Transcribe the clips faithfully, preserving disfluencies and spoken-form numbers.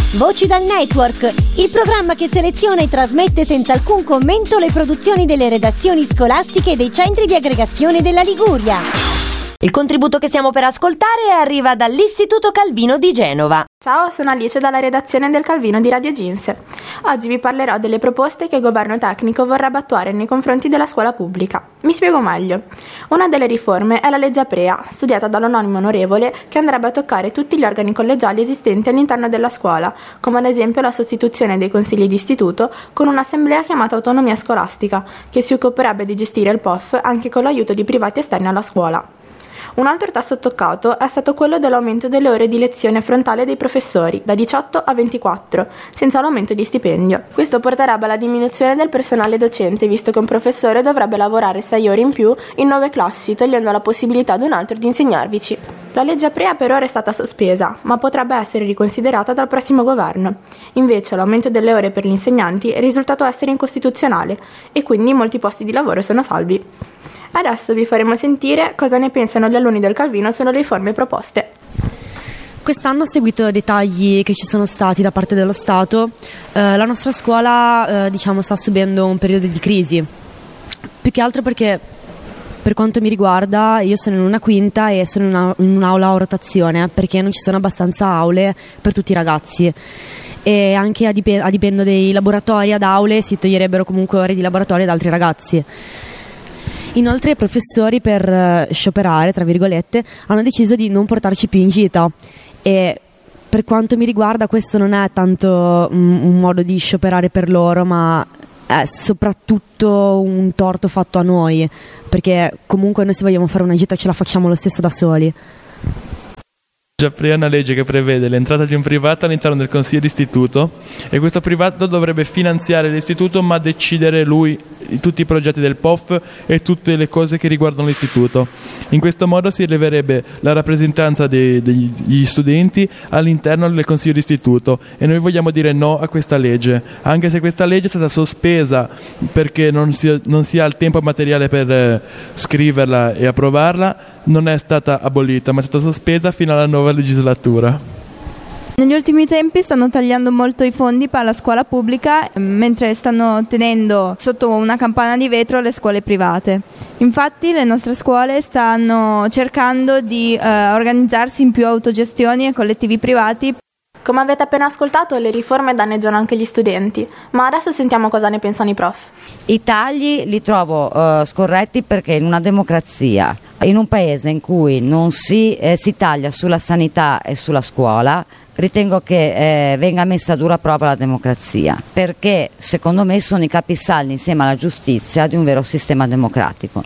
Voci dal Network, il programma che seleziona e trasmette senza alcun commento le produzioni delle redazioni scolastiche e dei centri di aggregazione della Liguria. Il contributo che stiamo per ascoltare arriva dall'Istituto Calvino di Genova. Ciao, sono Alice dalla redazione del Calvino di Radio Ginse. Oggi vi parlerò delle proposte che il governo tecnico vorrebbe attuare nei confronti della scuola pubblica. Mi spiego meglio. Una delle riforme è la legge Aprea, studiata dall'anonimo onorevole, che andrebbe a toccare tutti gli organi collegiali esistenti all'interno della scuola, come ad esempio la sostituzione dei consigli di istituto con un'assemblea chiamata autonomia scolastica, che si occuperebbe di gestire il P O F anche con l'aiuto di privati esterni alla scuola. Un altro tasto toccato è stato quello dell'aumento delle ore di lezione frontale dei professori, da diciotto a ventiquattro, senza l'aumento di stipendio. Questo porterebbe alla diminuzione del personale docente, visto che un professore dovrebbe lavorare sei ore in più in nove classi, togliendo la possibilità ad un altro di insegnarvici. La legge Aprea per ora è stata sospesa, ma potrebbe essere riconsiderata dal prossimo governo. Invece l'aumento delle ore per gli insegnanti è risultato essere incostituzionale e quindi molti posti di lavoro sono salvi. Adesso vi faremo sentire cosa ne pensano gli alunni del Calvino sulle riforme proposte. Quest'anno, a seguito dei tagli che ci sono stati da parte dello Stato, eh, la nostra scuola eh, diciamo sta subendo un periodo di crisi. Più che altro perché, per quanto mi riguarda, io sono in una quinta e sono in, una, in un'aula a rotazione, perché non ci sono abbastanza aule per tutti i ragazzi. E anche a, dip- a dipendo dei laboratori ad aule si toglierebbero comunque ore di laboratorio ad altri ragazzi. Inoltre i professori, per uh, scioperare, tra virgolette, hanno deciso di non portarci più in gita, e per quanto mi riguarda questo non è tanto um, un modo di scioperare per loro, ma è soprattutto un torto fatto a noi, perché comunque noi se vogliamo fare una gita ce la facciamo lo stesso da soli. Già è una legge che prevede l'entrata di un privato all'interno del consiglio d'istituto, e questo privato dovrebbe finanziare l'istituto ma decidere lui tutti i progetti del P O F e tutte le cose che riguardano l'istituto. In questo modo si eleverebbe la rappresentanza dei, degli studenti all'interno del consiglio d'istituto, e noi vogliamo dire no a questa legge, anche se questa legge è stata sospesa perché non si, non si ha il tempo materiale per eh, scriverla e approvarla. Non è stata abolita, ma è stata sospesa fino alla nuova legislatura. Negli ultimi tempi stanno tagliando molto i fondi per la scuola pubblica, mentre stanno tenendo sotto una campana di vetro le scuole private. Infatti le nostre scuole stanno cercando di eh, organizzarsi in più autogestioni e collettivi privati. Come avete appena ascoltato, le riforme danneggiano anche gli studenti, ma adesso sentiamo cosa ne pensano i prof. I tagli li trovo uh, scorretti, perché in una democrazia, in un paese in cui non si, eh, si taglia sulla sanità e sulla scuola, ritengo che eh, venga messa a dura prova la democrazia, perché secondo me sono i capisaldi insieme alla giustizia di un vero sistema democratico.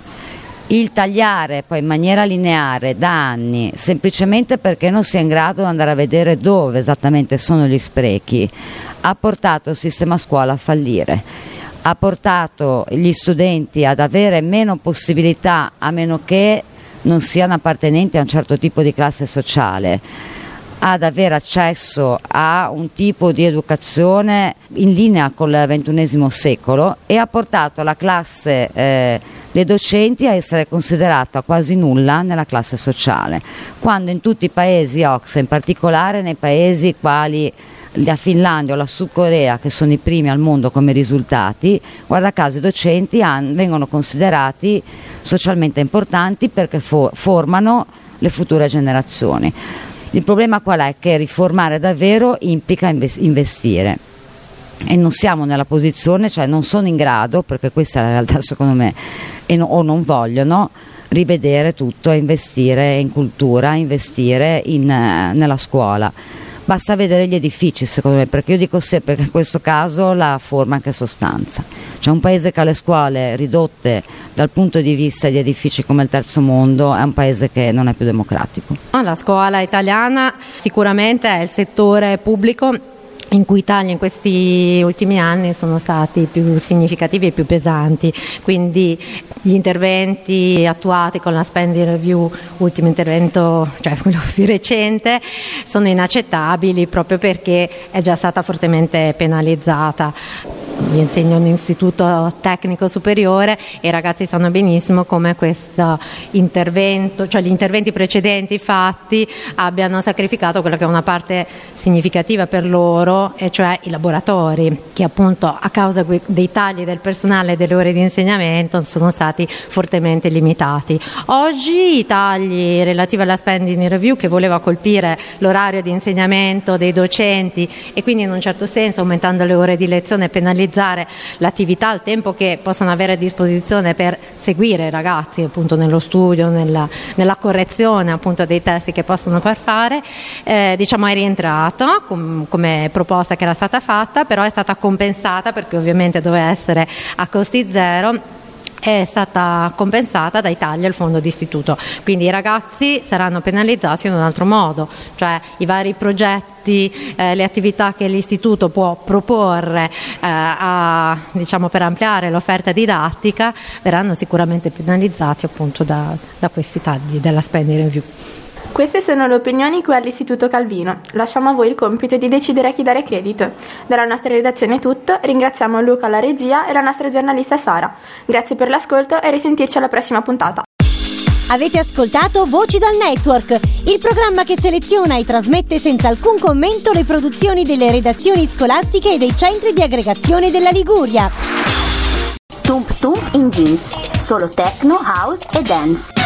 Il tagliare poi in maniera lineare da anni, semplicemente perché non si è in grado di andare a vedere dove esattamente sono gli sprechi, ha portato il sistema scuola a fallire, ha portato gli studenti ad avere meno possibilità, a meno che non siano appartenenti a un certo tipo di classe sociale, ad avere accesso a un tipo di educazione in linea col ventunesimo secolo, e ha portato la classe eh, dei docenti a essere considerata quasi nulla nella classe sociale, quando in tutti i paesi O C S E, in particolare nei paesi quali la Finlandia o la Sud Corea, che sono i primi al mondo come risultati, guarda caso i docenti han, vengono considerati socialmente importanti perché for, formano le future generazioni. Il problema qual è? Che riformare davvero implica investire, e non siamo nella posizione, cioè non sono in grado, perché questa è la realtà secondo me, e no, o non vogliono rivedere tutto e investire in cultura, investire in, eh, nella scuola. Basta vedere gli edifici, secondo me, perché io dico sempre che in questo caso la forma è anche sostanza. C'è un paese che ha le scuole ridotte dal punto di vista di edifici come il terzo mondo, è un paese che non è più democratico. La scuola italiana sicuramente è il settore pubblico in cui i tagli in questi ultimi anni sono stati più significativi e più pesanti, quindi gli interventi attuati con la spending review, ultimo intervento, cioè quello più recente, sono inaccettabili proprio perché è già stata fortemente penalizzata. io insegno in un istituto tecnico superiore e i ragazzi sanno benissimo come questo intervento, cioè gli interventi precedenti fatti abbiano sacrificato quella che è una parte significativa per loro, e cioè i laboratori, che appunto a causa dei tagli del personale e delle ore di insegnamento sono stati fortemente limitati. Oggi i tagli relativi alla spending review, che voleva colpire l'orario di insegnamento dei docenti e quindi in un certo senso, aumentando le ore di lezione, penalizzare l'attività, il tempo che possono avere a disposizione per seguire i ragazzi appunto nello studio, nella, nella correzione appunto dei testi che possono far fare, eh, diciamo è rientrato com- come proposta che era stata fatta, però è stata compensata, perché ovviamente doveva essere a costi zero, è stata compensata dai tagli al fondo d'istituto. Quindi i ragazzi saranno penalizzati in un altro modo, cioè i vari progetti, eh, le attività che l'istituto può proporre eh, a, diciamo, per ampliare l'offerta didattica verranno sicuramente penalizzati appunto da, da questi tagli della spending review. Queste sono le opinioni qui all'Istituto Calvino. Lasciamo a voi il compito di decidere a chi dare credito. Dalla nostra redazione è tutto, ringraziamo Luca alla regia e la nostra giornalista Sara. Grazie per l'ascolto e risentirci alla prossima puntata. Avete ascoltato Voci dal Network, il programma che seleziona e trasmette senza alcun commento le produzioni delle redazioni scolastiche e dei centri di aggregazione della Liguria. Stump Stump in Jeans, solo techno, house e dance.